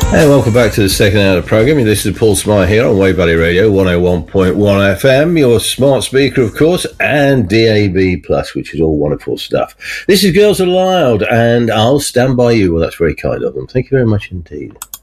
And welcome back to the second hour of the programme. This is Paul Smythe here on Waybuddy Radio 101.1 FM, your smart speaker, of course, and DAB+, which is all wonderful stuff. This is Girls Aloud, and I'll stand by you. Well, that's very kind of them. Thank you very much indeed.